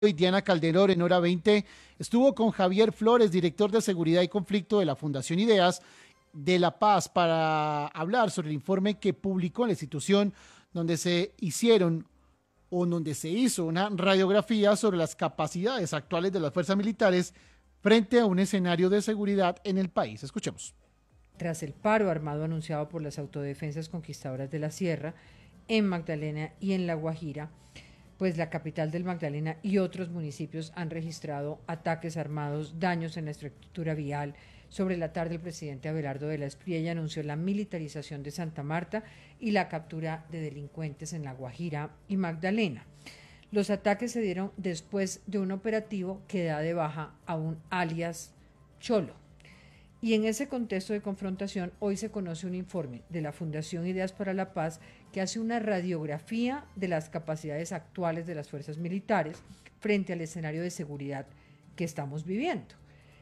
y Diana Calderón en Hora 20 estuvo con Javier Flores, director de Seguridad y Conflicto de la Fundación Ideas de La Paz, para hablar sobre el informe que publicó en la institución donde se hicieron o donde se hizo una radiografía sobre las capacidades actuales de las fuerzas militares frente a un escenario de seguridad en el país. Escuchemos. Tras el paro armado anunciado por las autodefensas conquistadoras de la Sierra, en Magdalena y en La Guajira, pues la capital del Magdalena y otros municipios han registrado ataques armados, daños en la estructura vial. Sobre la tarde, el presidente Abelardo de la Espriella anunció la militarización de Santa Marta y la captura de delincuentes en La Guajira y Magdalena. Los ataques se dieron después de un operativo que da de baja a un alias Cholo. Y en ese contexto de confrontación, hoy se conoce un informe de la Fundación Ideas para la Paz que hace una radiografía de las capacidades actuales de las fuerzas militares frente al escenario de seguridad que estamos viviendo.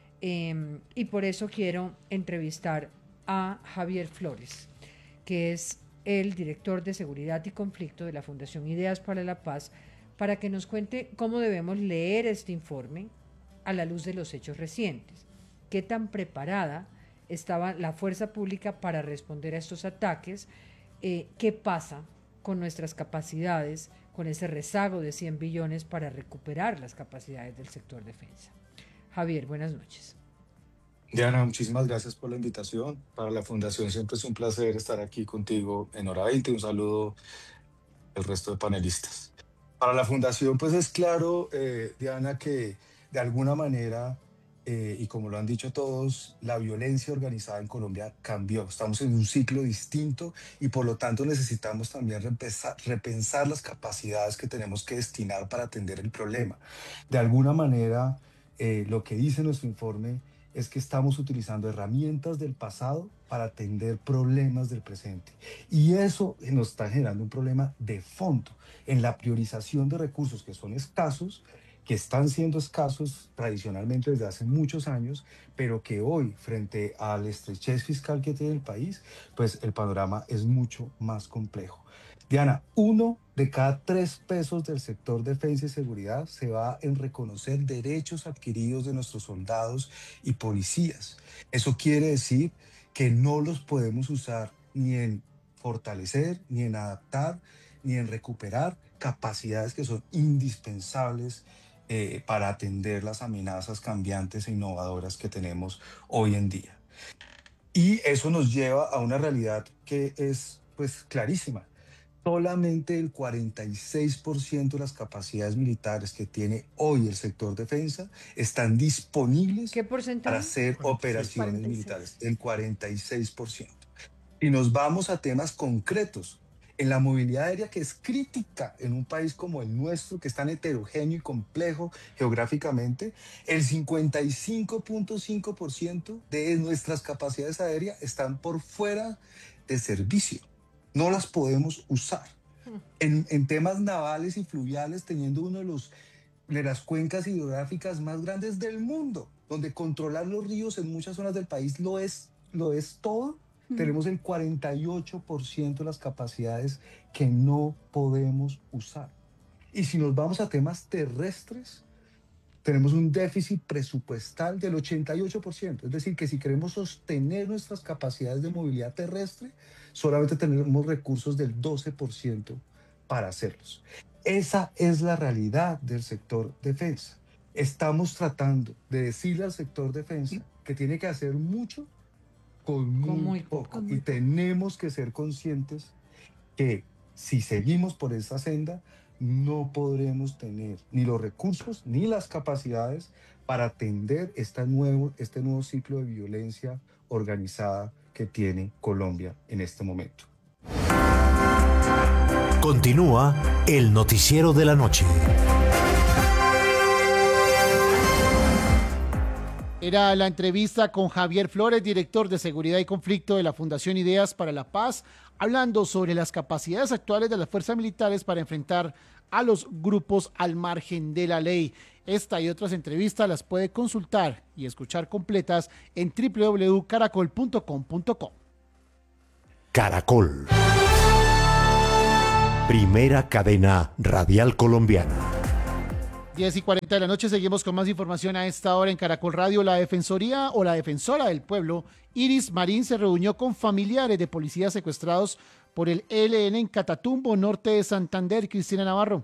Y por eso quiero entrevistar a Javier Flores, que es el director de Seguridad y Conflicto de la Fundación Ideas para la Paz, para que nos cuente cómo debemos leer este informe a la luz de los hechos recientes. ¿Qué tan preparada estaba la fuerza pública para responder a estos ataques? ¿Qué pasa con nuestras capacidades, con ese rezago de 100 billones para recuperar las capacidades del sector defensa? Javier, buenas noches. Diana, muchísimas gracias por la invitación. Para la Fundación siempre es un placer estar aquí contigo en Hora 20. Un saludo al resto de panelistas. Para la Fundación, pues es claro, Diana, que de alguna manera, y como lo han dicho todos, la violencia organizada en Colombia cambió. Estamos en un ciclo distinto y por lo tanto necesitamos también repensar las capacidades que tenemos que destinar para atender el problema. De alguna manera, lo que dice nuestro informe es que estamos utilizando herramientas del pasado para atender problemas del presente. Y eso nos está generando un problema de fondo en la priorización de recursos que son escasos, que están siendo escasos tradicionalmente desde hace muchos años, pero que hoy, frente a la estrechez fiscal que tiene el país, pues el panorama es mucho más complejo. Diana, 1 de cada 3 pesos del sector defensa y seguridad se va en reconocer derechos adquiridos de nuestros soldados y policías. Eso quiere decir que no los podemos usar ni en fortalecer, ni en adaptar, ni en recuperar capacidades que son indispensables para atender las amenazas cambiantes e innovadoras que tenemos hoy en día. Y eso nos lleva a una realidad que es pues clarísima. Solamente el 46% de las capacidades militares que tiene hoy el sector defensa están disponibles para hacer operaciones militares. El 46%. Y nos vamos a temas concretos. En la movilidad aérea, que es crítica en un país como el nuestro, que es tan heterogéneo y complejo geográficamente, el 55.5% de nuestras capacidades aéreas están por fuera de servicio. No las podemos usar. En temas navales y fluviales, teniendo uno de las cuencas hidrográficas más grandes del mundo, donde controlar los ríos en muchas zonas del país lo es todo. Tenemos el 48% de las capacidades que no podemos usar. Y si nos vamos a temas terrestres, tenemos un déficit presupuestal del 88%. Es decir, que si queremos sostener nuestras capacidades de movilidad terrestre, solamente tenemos recursos del 12% para hacerlos. Esa es la realidad del sector defensa. Estamos tratando de decirle al sector defensa que tiene que hacer mucho con muy poco. Y tenemos que ser conscientes que si seguimos por esa senda, no podremos tener ni los recursos ni las capacidades para atender este nuevo ciclo de violencia organizada que tiene Colombia en este momento. Continúa el noticiero de la noche. Era la entrevista con Javier Flores, director de Seguridad y Conflicto de la Fundación Ideas para la Paz, hablando sobre las capacidades actuales de las fuerzas militares para enfrentar a los grupos al margen de la ley. Esta y otras entrevistas las puede consultar y escuchar completas en www.caracol.com.co. Caracol. Primera cadena radial colombiana. 10:40 de la noche, seguimos con más información a esta hora en Caracol Radio. La defensora del pueblo, Iris Marín, se reunió con familiares de policías secuestrados por el ELN en Catatumbo, norte de Santander. Cristina Navarro.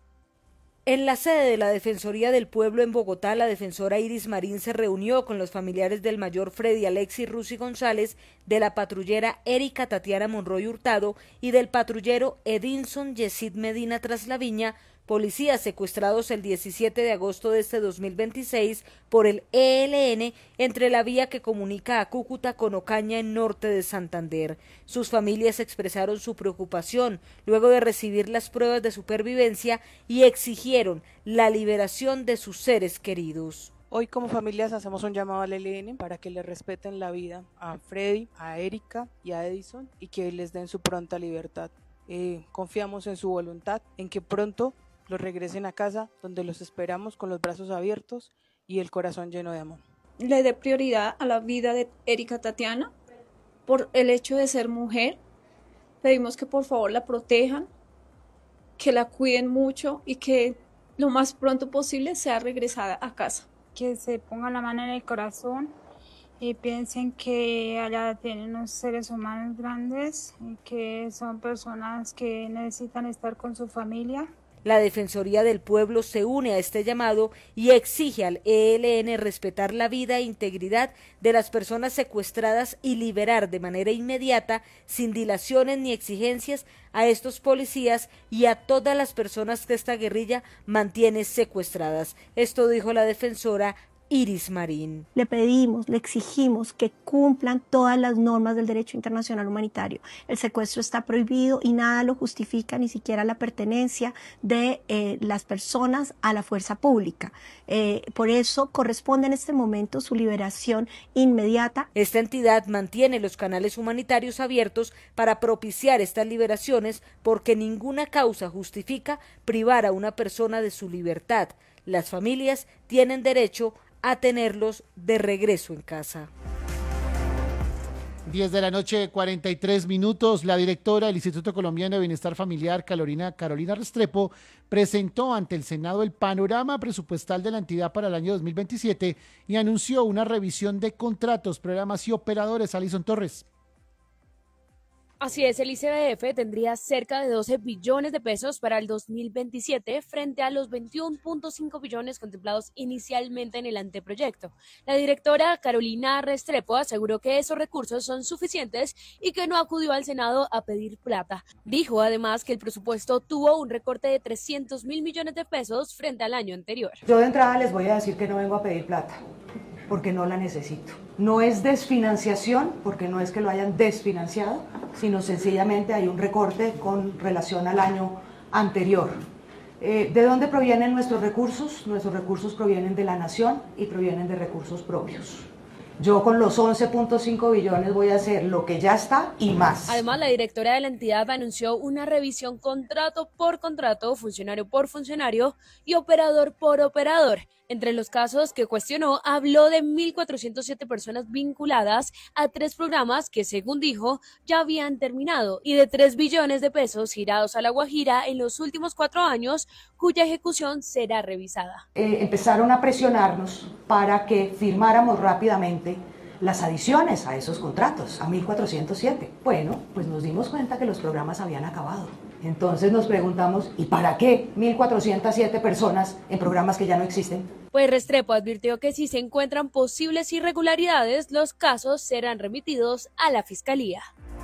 En la sede de la Defensoría del Pueblo en Bogotá, la defensora Iris Marín se reunió con los familiares del mayor Freddy Alexis Rusi González, de la patrullera Erika Tatiana Monroy Hurtado y del patrullero Edinson Yesid Medina Traslaviña, policías secuestrados el 17 de agosto de este 2026 por el ELN entre la vía que comunica a Cúcuta con Ocaña en norte de Santander. Sus familias expresaron su preocupación luego de recibir las pruebas de supervivencia y exigieron la liberación de sus seres queridos. Hoy como familias hacemos un llamado al ELN para que le respeten la vida a Freddy, a Erika y a Edison y que les den su pronta libertad. Confiamos en su voluntad, en que pronto los regresen a casa, donde los esperamos con los brazos abiertos y el corazón lleno de amor. Le dé prioridad a la vida de Erika Tatiana por el hecho de ser mujer. Pedimos que por favor la protejan, que la cuiden mucho y que lo más pronto posible sea regresada a casa. Que se pongan la mano en el corazón y piensen que allá tienen unos seres humanos grandes y que son personas que necesitan estar con su familia. La Defensoría del Pueblo se une a este llamado y exige al ELN respetar la vida e integridad de las personas secuestradas y liberar de manera inmediata, sin dilaciones ni exigencias, a estos policías y a todas las personas que esta guerrilla mantiene secuestradas. Esto dijo la defensora Iris Marín. Le pedimos, le exigimos que cumplan todas las normas del derecho internacional humanitario. El secuestro está prohibido y nada lo justifica, ni siquiera la pertenencia de las personas a la fuerza pública. Por eso corresponde en este momento su liberación inmediata. Esta entidad mantiene los canales humanitarios abiertos para propiciar estas liberaciones porque ninguna causa justifica privar a una persona de su libertad. Las familias tienen derecho a tenerlos de regreso en casa. 10 de la noche, 43 minutos. La directora del Instituto Colombiano de Bienestar Familiar, Carolina Restrepo, presentó ante el Senado el panorama presupuestal de la entidad para el año 2027 y anunció una revisión de contratos, programas y operadores. Alison Torres. Así es, el ICBF tendría cerca de 12 billones de pesos para el 2027 frente a los 21.5 billones contemplados inicialmente en el anteproyecto. La directora Carolina Restrepo aseguró que esos recursos son suficientes y que no acudió al Senado a pedir plata. Dijo además que el presupuesto tuvo un recorte de 300.000 millones de pesos frente al año anterior. Yo de entrada les voy a decir que no vengo a pedir plata, porque no la necesito. No es desfinanciación, porque no es que lo hayan desfinanciado, sino sencillamente hay un recorte con relación al año anterior. ¿De dónde provienen nuestros recursos? Nuestros recursos provienen de la nación y provienen de recursos propios. Yo con los 11.5 billones voy a hacer lo que ya está y más. Además, la directora de la entidad anunció una revisión contrato por contrato, funcionario por funcionario y operador por operador. Entre los casos que cuestionó, habló de 1.407 personas vinculadas a 3 programas que, según dijo, ya habían terminado y de 3 billones de pesos girados a La Guajira en los últimos 4 años, cuya ejecución será revisada. Empezaron a presionarnos para que firmáramos rápidamente las adiciones a esos contratos, a 1.407. Bueno, pues nos dimos cuenta que los programas habían acabado. Entonces nos preguntamos, ¿y para qué 1.407 personas en programas que ya no existen? Pues Restrepo advirtió que si se encuentran posibles irregularidades, los casos serán remitidos a la Fiscalía.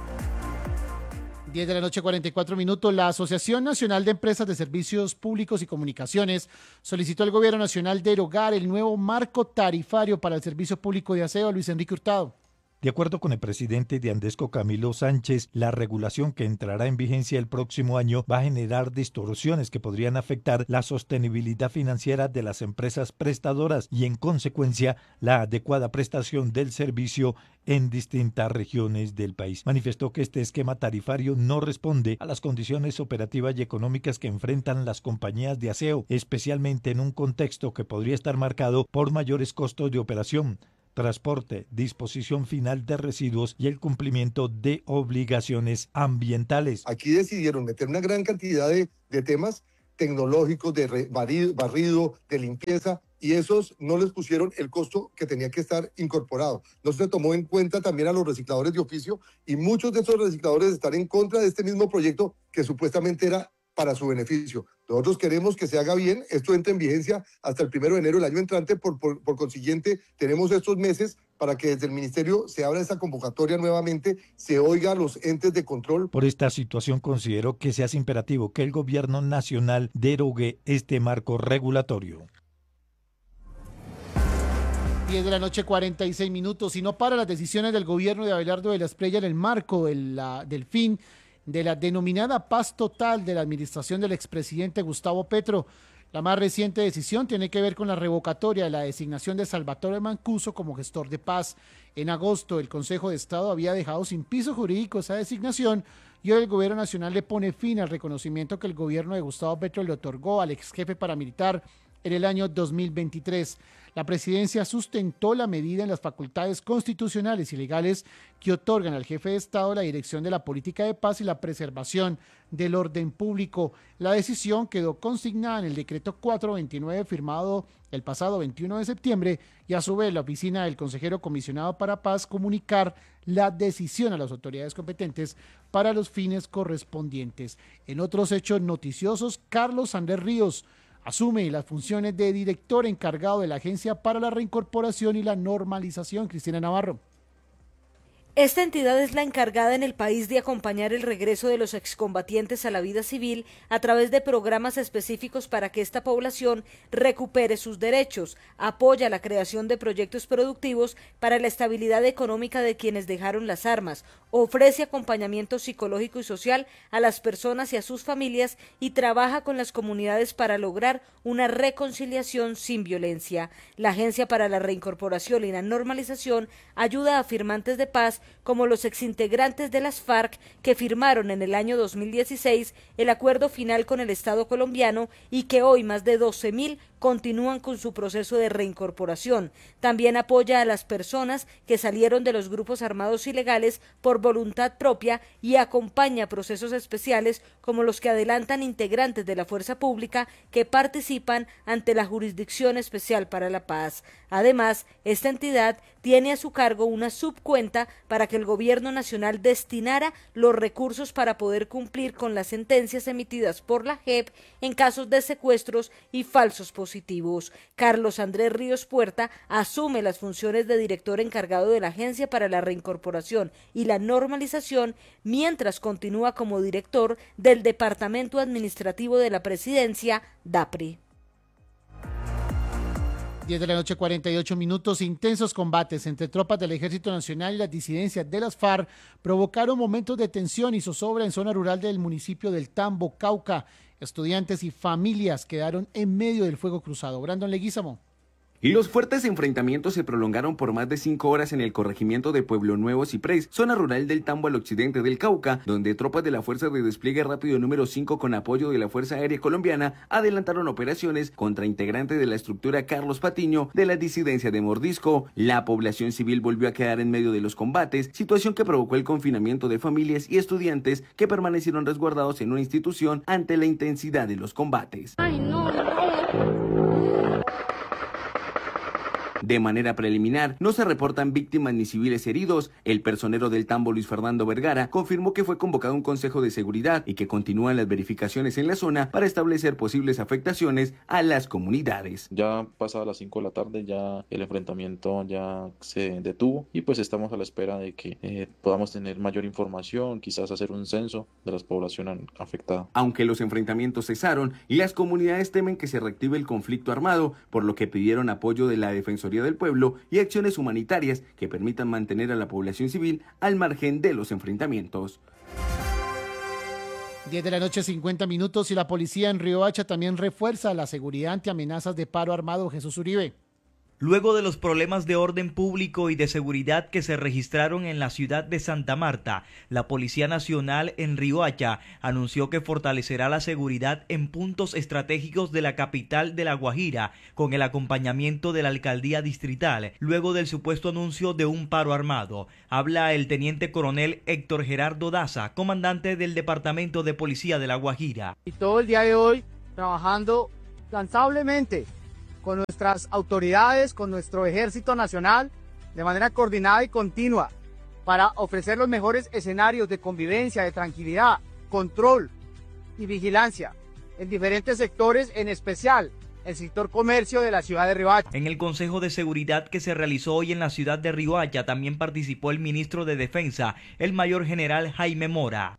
10 de la noche, 44 minutos. La Asociación Nacional de Empresas de Servicios Públicos y Comunicaciones solicitó al Gobierno Nacional derogar el nuevo marco tarifario para el servicio público de aseo. Luis Enrique Hurtado. De acuerdo con el presidente de Andesco, Camilo Sánchez, la regulación que entrará en vigencia el próximo año va a generar distorsiones que podrían afectar la sostenibilidad financiera de las empresas prestadoras y, en consecuencia, la adecuada prestación del servicio en distintas regiones del país. Manifestó que este esquema tarifario no responde a las condiciones operativas y económicas que enfrentan las compañías de aseo, especialmente en un contexto que podría estar marcado por mayores costos de operación, transporte, disposición final de residuos y el cumplimiento de obligaciones ambientales. Aquí decidieron meter una gran cantidad de temas tecnológicos de barrido, de limpieza, y esos no les pusieron el costo que tenía que estar incorporado. No se tomó en cuenta también a los recicladores de oficio, y muchos de esos recicladores están en contra de este mismo proyecto que supuestamente era para su beneficio. Nosotros queremos que se haga bien, esto entre en vigencia hasta el 1 de enero del año entrante, por consiguiente tenemos estos meses para que desde el Ministerio se abra esa convocatoria nuevamente, se oiga a los entes de control. Por esta situación considero que se hace imperativo que el gobierno nacional derogue este marco regulatorio. 10 de la noche, 46 minutos. Y no para las decisiones del gobierno de Abelardo de la Espriella en el marco del fin de la denominada paz total de la administración del expresidente Gustavo Petro. La más reciente decisión tiene que ver con la revocatoria de la designación de Salvatore Mancuso como gestor de paz. En agosto, el Consejo de Estado había dejado sin piso jurídico esa designación y hoy el gobierno nacional le pone fin al reconocimiento que el gobierno de Gustavo Petro le otorgó al ex jefe paramilitar en el año 2023. La presidencia sustentó la medida en las facultades constitucionales y legales que otorgan al jefe de Estado la dirección de la política de paz y la preservación del orden público. La decisión quedó consignada en el decreto 429 firmado el pasado 21 de septiembre y a su vez la oficina del consejero comisionado para paz comunicar la decisión a las autoridades competentes para los fines correspondientes. En otros hechos noticiosos, Carlos Andrés Ríos asume las funciones de director encargado de la Agencia para la Reincorporación y la Normalización. Cristina Navarro. Esta entidad es la encargada en el país de acompañar el regreso de los excombatientes a la vida civil a través de programas específicos para que esta población recupere sus derechos, apoya la creación de proyectos productivos para la estabilidad económica de quienes dejaron las armas, ofrece acompañamiento psicológico y social a las personas y a sus familias y trabaja con las comunidades para lograr una reconciliación sin violencia. La Agencia para la Reincorporación y la Normalización ayuda a firmantes de paz como los exintegrantes de las FARC que firmaron en el año 2016 el acuerdo final con el Estado colombiano y que hoy más de 12.000 continúan con su proceso de reincorporación. También apoya a las personas que salieron de los grupos armados ilegales por voluntad propia y acompaña procesos especiales como los que adelantan integrantes de la fuerza pública que participan ante la Jurisdicción Especial para la Paz. Además, esta entidad tiene a su cargo una subcuenta para que el gobierno nacional destinara los recursos para poder cumplir con las sentencias emitidas por la JEP en casos de secuestros y falsos positivos. Carlos Andrés Ríos Puerta asume las funciones de director encargado de la Agencia para la Reincorporación y la Normalización, mientras continúa como director del Departamento Administrativo de la Presidencia, DAPRI. 10 de la noche, 48 minutos. Intensos combates entre tropas del Ejército Nacional y las disidencias de las FARC provocaron momentos de tensión y zozobra en zona rural del municipio del Tambo, Cauca. Estudiantes y familias quedaron en medio del fuego cruzado. Brandon Leguízamo. Los fuertes enfrentamientos se prolongaron por más de 5 horas en el corregimiento de Pueblo Nuevo Ciprés, zona rural del Tambo al occidente del Cauca, donde tropas de la Fuerza de Despliegue Rápido número 5 con apoyo de la Fuerza Aérea Colombiana adelantaron operaciones contra integrantes de la estructura Carlos Patiño de la disidencia de Mordisco. La población civil volvió a quedar en medio de los combates, situación que provocó el confinamiento de familias y estudiantes que permanecieron resguardados en una institución ante la intensidad de los combates. Ay, no. De manera preliminar, no se reportan víctimas ni civiles heridos. El personero del Tambo, Luis Fernando Vergara, confirmó que fue convocado un consejo de seguridad y que continúan las verificaciones en la zona para establecer posibles afectaciones a las comunidades. Ya pasadas las 5 de la tarde, ya el enfrentamiento ya se detuvo y pues estamos a la espera de que podamos tener mayor información, quizás hacer un censo de la población afectada. Aunque los enfrentamientos cesaron, las comunidades temen que se reactive el conflicto armado, por lo que pidieron apoyo de la Defensoría del Pueblo y acciones humanitarias que permitan mantener a la población civil al margen de los enfrentamientos. 10 de la noche, 50 minutos, y la policía en Riohacha también refuerza la seguridad ante amenazas de paro armado. Jesús Uribe. Luego de los problemas de orden público y de seguridad que se registraron en la ciudad de Santa Marta, la Policía Nacional en Riohacha anunció que fortalecerá la seguridad en puntos estratégicos de la capital de La Guajira con el acompañamiento de la alcaldía distrital, luego del supuesto anuncio de un paro armado. Habla el teniente coronel Héctor Gerardo Daza, comandante del Departamento de Policía de La Guajira. Y todo el día de hoy trabajando cansablemente con nuestras autoridades, con nuestro Ejército Nacional, de manera coordinada y continua, para ofrecer los mejores escenarios de convivencia, de tranquilidad, control y vigilancia en diferentes sectores, en especial el sector comercio de la ciudad de Riohacha. En el Consejo de Seguridad que se realizó hoy en la ciudad de Riohacha también participó el ministro de Defensa, el mayor general Jaime Mora.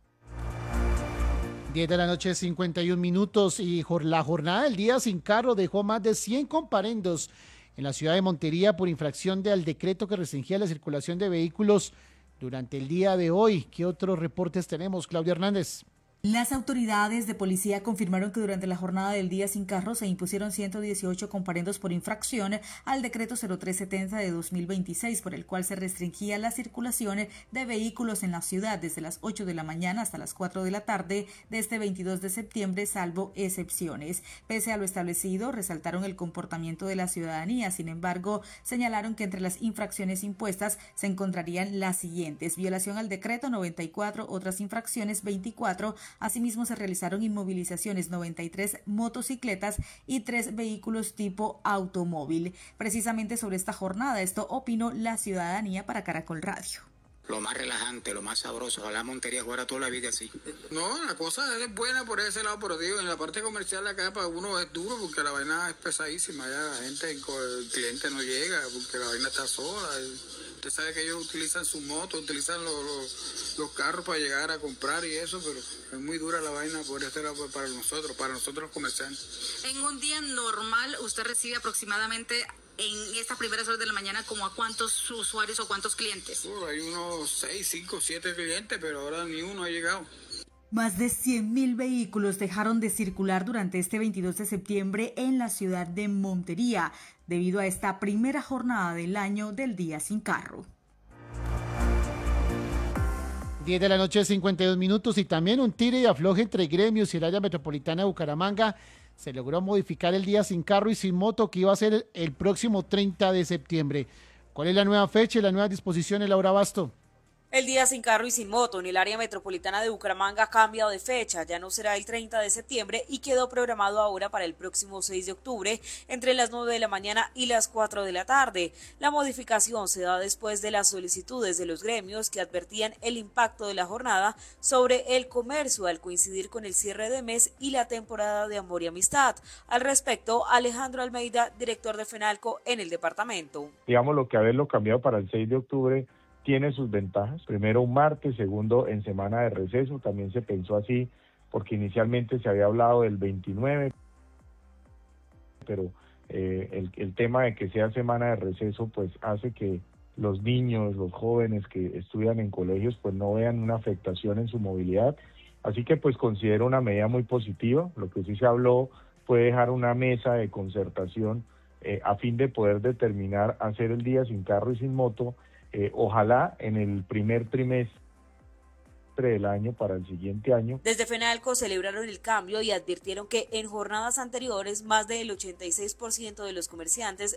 10 de la noche, 51 minutos, y la jornada del día sin carro dejó más de 100 comparendos en la ciudad de Montería por infracción del decreto que restringía la circulación de vehículos durante el día de hoy. ¿Qué otros reportes tenemos, Claudia Hernández? Las autoridades de policía confirmaron que durante la jornada del día sin carro se impusieron 118 comparendos por infracción al decreto 0370 de 2026, por el cual se restringía la circulación de vehículos en la ciudad desde las 8 de la mañana hasta las 4 de la tarde de este 22 de septiembre, salvo excepciones. Pese a lo establecido, resaltaron el comportamiento de la ciudadanía. Sin embargo, señalaron que entre las infracciones impuestas se encontrarían las siguientes: violación al decreto 94, otras infracciones 24. Asimismo, se realizaron inmovilizaciones 93 motocicletas y 3 vehículos tipo automóvil. Precisamente sobre esta jornada, esto opinó la ciudadanía para Caracol Radio. Lo más relajante, lo más sabroso, ojalá Montería fuera toda la vida así. No, la cosa es buena por ese lado, pero digo, en la parte comercial acá para uno es duro porque la vaina es pesadísima, ya la gente, el cliente no llega porque la vaina está sola. Usted sabe que ellos utilizan su moto, utilizan los carros para llegar a comprar y eso, pero es muy dura la vaina por este lado para nosotros los comerciantes. En un día normal, usted recibe aproximadamente en estas primeras horas de la mañana, ¿como a cuántos usuarios o cuántos clientes? Hay unos 6, 5, 7 clientes, pero ahora ni uno ha llegado. Más de 100.000 vehículos dejaron de circular durante este 22 de septiembre en la ciudad de Montería, debido a esta primera jornada del año del día sin carro. 10 de la noche, 52 minutos, y también un tire y afloje entre gremios y el área metropolitana de Bucaramanga. Se logró modificar el día sin carro y sin moto, que iba a ser el próximo 30 de septiembre. ¿Cuál es la nueva fecha y la nueva disposición, Laura Basto? El día sin carro y sin moto en el área metropolitana de Bucaramanga ha cambiado de fecha, ya no será el 30 de septiembre y quedó programado ahora para el próximo 6 de octubre entre las 9 de la mañana y las 4 de la tarde. La modificación se da después de las solicitudes de los gremios que advertían el impacto de la jornada sobre el comercio al coincidir con el cierre de mes y la temporada de amor y amistad. Al respecto, Alejandro Almeida, director de FENALCO en el departamento. Digamos, lo que haberlo cambiado para el 6 de octubre tiene sus ventajas. Primero, un martes; segundo, en semana de receso. También se pensó así porque inicialmente se había hablado del 29, pero el tema de que sea semana de receso pues hace que los niños, los jóvenes que estudian en colegios pues no vean una afectación en su movilidad. Así que pues considero una medida muy positiva. Lo que sí se habló fue dejar una mesa de concertación a fin de poder determinar hacer el día sin carro y sin moto, ojalá en el primer trimestre del año para el siguiente año. Desde FENALCO celebraron el cambio y advirtieron que en jornadas anteriores más del 86% de los comerciantes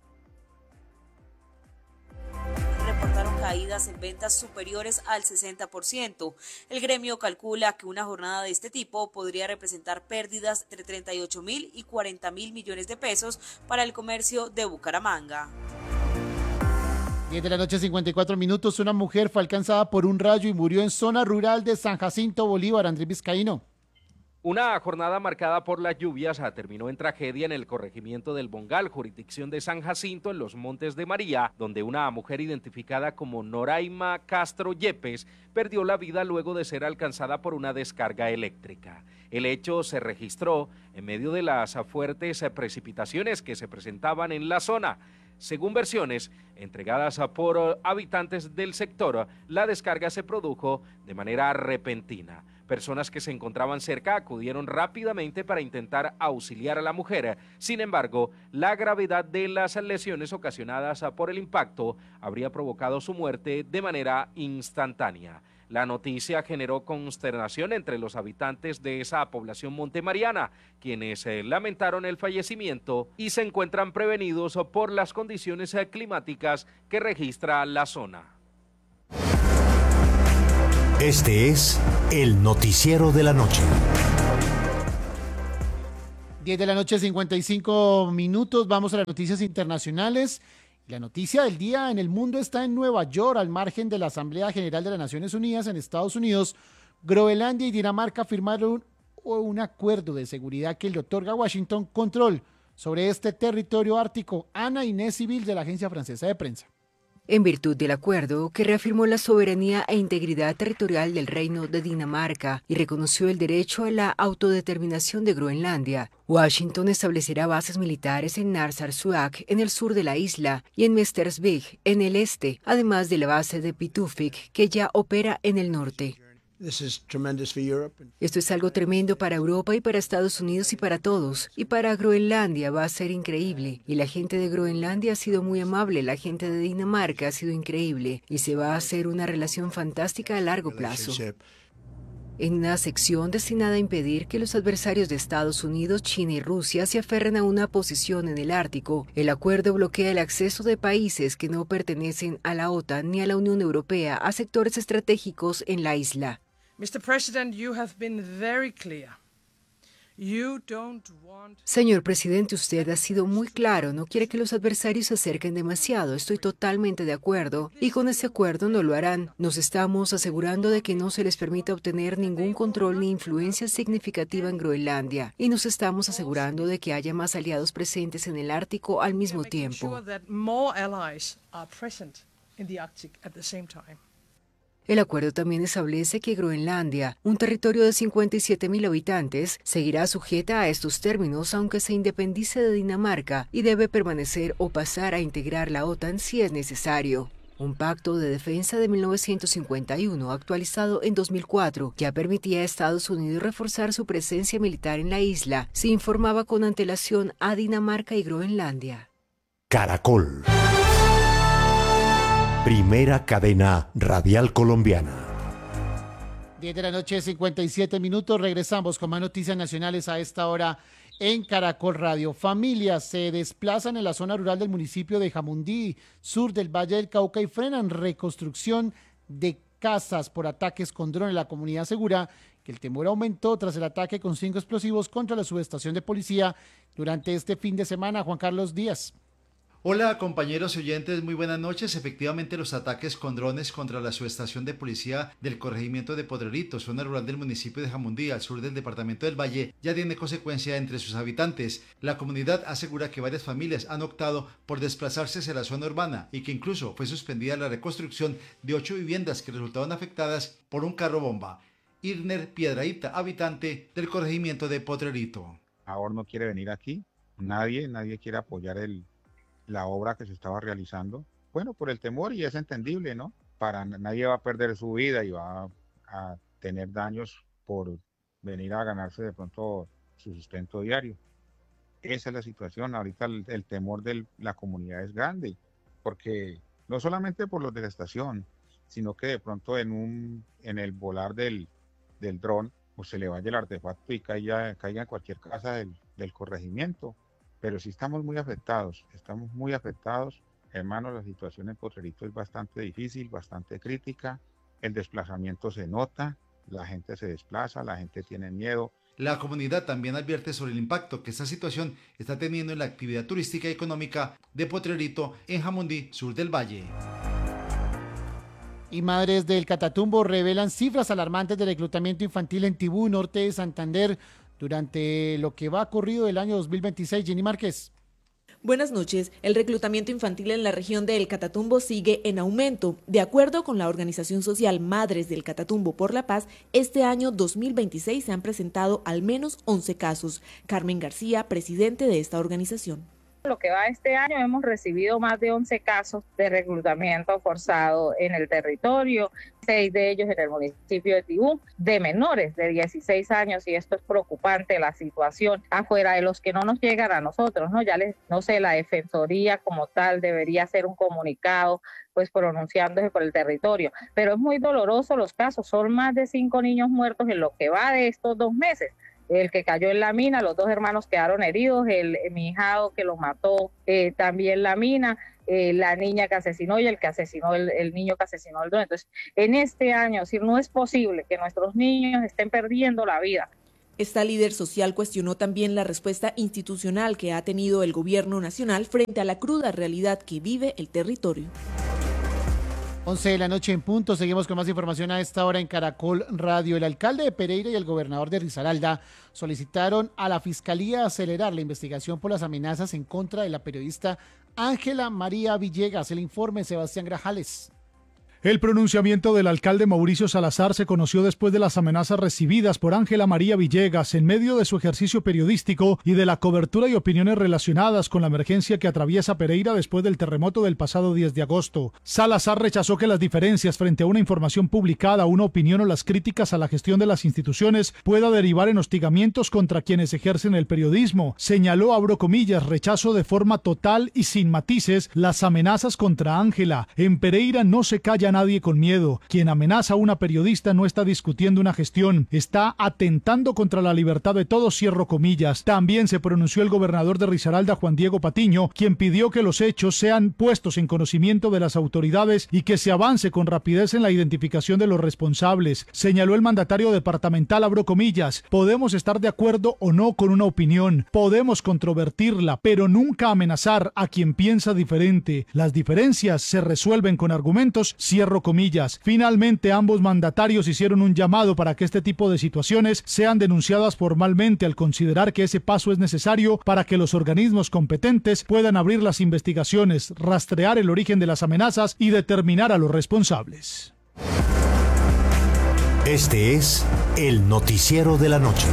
reportaron caídas en ventas superiores al 60%. El gremio calcula que una jornada de este tipo podría representar pérdidas entre 38.000 y 40.000 millones de pesos para el comercio de Bucaramanga. 10 de la noche, 54 minutos. Una mujer fue alcanzada por un rayo y murió en zona rural de San Jacinto Bolívar. Andrés Vizcaíno. Una jornada marcada por las lluvias terminó en tragedia en el corregimiento del Bongal, jurisdicción de San Jacinto, en los Montes de María, donde una mujer identificada como Noraima Castro Yepes perdió la vida luego de ser alcanzada por una descarga eléctrica. El hecho se registró en medio de las fuertes precipitaciones que se presentaban en la zona. Según versiones entregadas por habitantes del sector, la descarga se produjo de manera repentina. Personas que se encontraban cerca acudieron rápidamente para intentar auxiliar a la mujer. Sin embargo, la gravedad de las lesiones ocasionadas por el impacto habría provocado su muerte de manera instantánea. La noticia generó consternación entre los habitantes de esa población montemariana, quienes lamentaron el fallecimiento y se encuentran prevenidos por las condiciones climáticas que registra la zona. Este es el noticiero de la noche. 10 de la noche, 55 minutos. Vamos a las noticias internacionales. La noticia del día en el mundo está en Nueva York, al margen de la Asamblea General de las Naciones Unidas en Estados Unidos. Groenlandia y Dinamarca firmaron un acuerdo de seguridad que le otorga a Washington control sobre este territorio ártico. Ana Inés Civil, de la Agencia Francesa de Prensa. En virtud del acuerdo, que reafirmó la soberanía e integridad territorial del Reino de Dinamarca y reconoció el derecho a la autodeterminación de Groenlandia, Washington establecerá bases militares en Narsarsuaq, en el sur de la isla, y en Mestersvig, en el este, además de la base de Pitufik, que ya opera en el norte. Esto es algo tremendo para Europa y para Estados Unidos y para todos. Y para Groenlandia va a ser increíble. Y la gente de Groenlandia ha sido muy amable, la gente de Dinamarca ha sido increíble. Y se va a hacer una relación fantástica a largo plazo. En una sección destinada a impedir que los adversarios de Estados Unidos, China y Rusia se aferren a una posición en el Ártico, el acuerdo bloquea el acceso de países que no pertenecen a la OTAN ni a la Unión Europea a sectores estratégicos en la isla. Mr. President, you have been very clear. Señor presidente, usted ha sido muy claro, no quiere que los adversarios se acerquen demasiado. Estoy totalmente de acuerdo y con ese acuerdo no lo harán. Nos estamos asegurando de que no se les permita obtener ningún control ni influencia significativa en Groenlandia y nos estamos asegurando de que haya más aliados presentes en el Ártico al mismo tiempo. El acuerdo también establece que Groenlandia, un territorio de 57.000 habitantes, seguirá sujeta a estos términos aunque se independice de Dinamarca y debe permanecer o pasar a integrar la OTAN si es necesario. Un pacto de defensa de 1951, actualizado en 2004, ya permitía a Estados Unidos reforzar su presencia militar en la isla si informaba con antelación a Dinamarca y Groenlandia. Caracol. Primera cadena radial colombiana. 10 de la noche, 57 minutos. Regresamos con más noticias nacionales a esta hora en Caracol Radio. Familias se desplazan en la zona rural del municipio de Jamundí, sur del Valle del Cauca, y frenan reconstrucción de casas por ataques con drones. La comunidad asegura que el temor aumentó tras el ataque con 5 explosivos contra la subestación de policía durante este fin de semana. Juan Carlos Díaz. Hola compañeros y oyentes, muy buenas noches. Efectivamente, los ataques con drones contra la subestación de policía del corregimiento de Potrerito, zona rural del municipio de Jamundí, al sur del departamento del Valle, ya tiene consecuencia entre sus habitantes. La comunidad asegura que varias familias han optado por desplazarse hacia la zona urbana y que incluso fue suspendida la reconstrucción de 8 viviendas que resultaron afectadas por un carro bomba. Irner Piedrahita, habitante del corregimiento de Potrerito. Ahora no quiere venir aquí, nadie quiere apoyar la obra que se estaba realizando, bueno, por el temor, y es entendible, ¿no? Nadie va a perder su vida y va a tener daños por venir a ganarse de pronto su sustento diario. Esa es la situación. Ahorita el temor de la comunidad es grande, porque no solamente por los de la estación, sino que de pronto en el volar del dron, pues se le vaya el artefacto y caiga en cualquier casa del corregimiento. Pero sí estamos muy afectados, hermano. La situación en Potrerito es bastante difícil, bastante crítica, el desplazamiento se nota, la gente se desplaza, la gente tiene miedo. La comunidad también advierte sobre el impacto que esta situación está teniendo en la actividad turística y económica de Potrerito en Jamundí, sur del Valle. Y madres del Catatumbo revelan cifras alarmantes de reclutamiento infantil en Tibú, norte de Santander, durante lo que va corrido del año 2026. Jenny Márquez. Buenas noches. El reclutamiento infantil en la región de El Catatumbo sigue en aumento. De acuerdo con la organización social Madres del Catatumbo por la Paz, este año 2026 se han presentado al menos 11 casos. Carmen García, presidente de esta organización. Lo que va este año hemos recibido más de 11 casos de reclutamiento forzado en el territorio, 6 de ellos en el municipio de Tibú, de menores de 16 años, y esto es preocupante, la situación afuera de los que no nos llegan a nosotros, ¿no? No sé, la Defensoría como tal debería hacer un comunicado pues pronunciándose por el territorio, pero es muy doloroso los casos, son más de 5 niños muertos en lo que va de estos 2 meses. El que cayó en la mina, los 2 hermanos quedaron heridos, mi hijado que lo mató también la mina, la niña que asesinó y el niño que asesinó el dron. Entonces, en este año, no es posible que nuestros niños estén perdiendo la vida. Esta líder social cuestionó también la respuesta institucional que ha tenido el gobierno nacional frente a la cruda realidad que vive el territorio. 11 de la noche en punto, seguimos con más información a esta hora en Caracol Radio. El alcalde de Pereira y el gobernador de Risaralda solicitaron a la Fiscalía acelerar la investigación por las amenazas en contra de la periodista Ángela María Villegas. El informe, Sebastián Grajales. El pronunciamiento del alcalde Mauricio Salazar se conoció después de las amenazas recibidas por Ángela María Villegas en medio de su ejercicio periodístico y de la cobertura y opiniones relacionadas con la emergencia que atraviesa Pereira después del terremoto del pasado 10 de agosto. Salazar rechazó que las diferencias frente a una información publicada, una opinión o las críticas a la gestión de las instituciones pueda derivar en hostigamientos contra quienes ejercen el periodismo. Señaló, abro comillas, rechazo de forma total y sin matices las amenazas contra Ángela. En Pereira no se calla nadie con miedo. Quien amenaza a una periodista no está discutiendo una gestión, está atentando contra la libertad de todos, cierro comillas. También se pronunció el gobernador de Risaralda, Juan Diego Patiño, quien pidió que los hechos sean puestos en conocimiento de las autoridades y que se avance con rapidez en la identificación de los responsables. Señaló el mandatario departamental, abro comillas, podemos estar de acuerdo o no con una opinión, podemos controvertirla, pero nunca amenazar a quien piensa diferente. Las diferencias se resuelven con argumentos, cierro comillas. Finalmente, ambos mandatarios hicieron un llamado para que este tipo de situaciones sean denunciadas formalmente al considerar que ese paso es necesario para que los organismos competentes puedan abrir las investigaciones, rastrear el origen de las amenazas y determinar a los responsables. Este es el noticiero de la noche.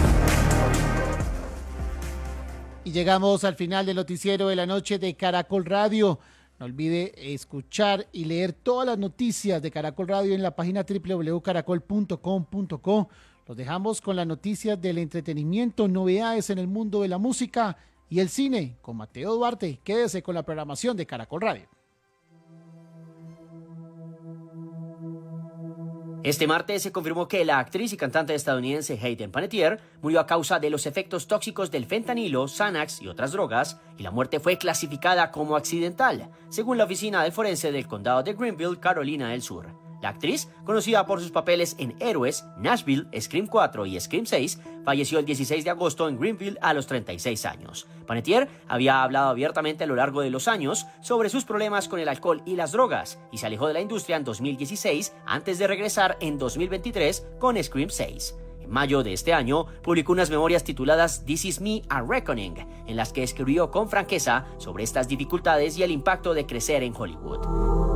Y llegamos al final del noticiero de la noche de Caracol Radio. No olvide escuchar y leer todas las noticias de Caracol Radio en la página www.caracol.com.co. Los dejamos con las noticias del entretenimiento, novedades en el mundo de la música y el cine con Mateo Duarte. Quédese con la programación de Caracol Radio. Este martes se confirmó que la actriz y cantante estadounidense Hayden Panettiere murió a causa de los efectos tóxicos del fentanilo, Xanax y otras drogas, y la muerte fue clasificada como accidental, según la oficina del forense del condado de Greenville, Carolina del Sur. La actriz, conocida por sus papeles en Héroes, Nashville, Scream 4 y Scream 6, falleció el 16 de agosto en Greenville a los 36 años. Panettiere había hablado abiertamente a lo largo de los años sobre sus problemas con el alcohol y las drogas y se alejó de la industria en 2016 antes de regresar en 2023 con Scream 6. En mayo de este año, publicó unas memorias tituladas This Is Me, A Reckoning, en las que escribió con franqueza sobre estas dificultades y el impacto de crecer en Hollywood.